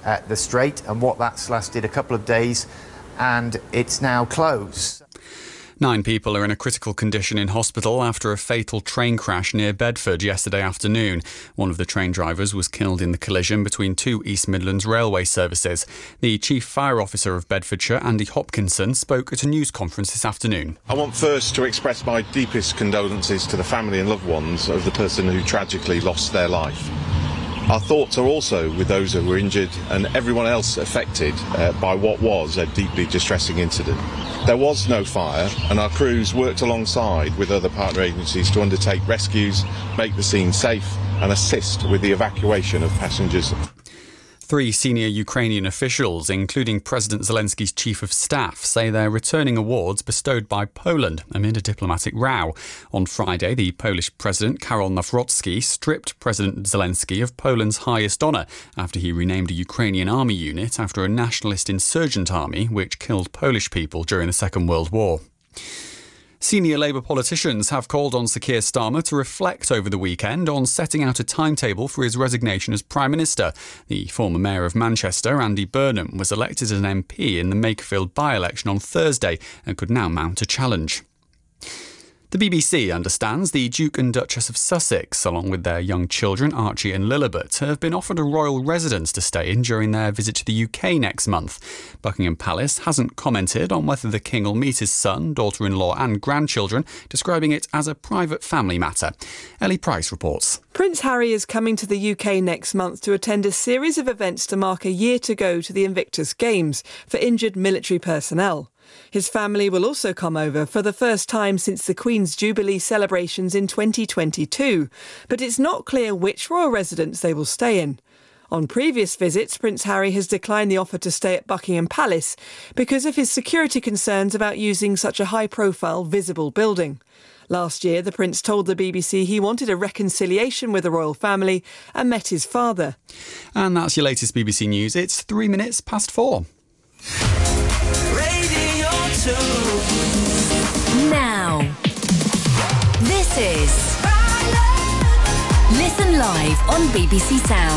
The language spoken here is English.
the Strait, and what that's lasted a couple of days, and it's now closed. 9 people are in a critical condition in hospital after a fatal train crash near Bedford yesterday afternoon. One of the train drivers was killed in the collision between 2 East Midlands railway services. The Chief Fire Officer of Bedfordshire, Andy Hopkinson, spoke at a news conference this afternoon. I want first to express my deepest condolences to the family and loved ones of the person who tragically lost their life. Our thoughts are also with those who were injured and everyone else affected by what was a deeply distressing incident. There was no fire, and our crews worked alongside with other partner agencies to undertake rescues, make the scene safe and assist with the evacuation of passengers. 3 senior Ukrainian officials, including President Zelensky's chief of staff, say they're returning awards bestowed by Poland amid a diplomatic row. On Friday, the Polish President Karol Nawrocki stripped President Zelensky of Poland's highest honour after he renamed a Ukrainian army unit after a nationalist insurgent army which killed Polish people during the Second World War. Senior Labour politicians have called on Sir Keir Starmer to reflect over the weekend on setting out a timetable for his resignation as Prime Minister. The former Mayor of Manchester, Andy Burnham, was elected as an MP in the Makerfield by-election on Thursday and could now mount a challenge. The BBC understands the Duke and Duchess of Sussex, along with their young children Archie and Lilibet, have been offered a royal residence to stay in during their visit to the UK next month. Buckingham Palace hasn't commented on whether the King will meet his son, daughter-in-law and grandchildren, describing it as a private family matter. Ellie Price reports. Prince Harry is coming to the UK next month to attend a series of events to mark a year to go to the Invictus Games for injured military personnel. His family will also come over for the first time since the Queen's Jubilee celebrations in 2022, but it's not clear which royal residence they will stay in. On previous visits, Prince Harry has declined the offer to stay at Buckingham Palace because of his security concerns about using such a high-profile, visible building. Last year, the Prince told the BBC he wanted a reconciliation with the royal family and met his father. And that's your latest BBC News. It's 3 minutes past 4. Now, this is Listen Live on BBC Sound.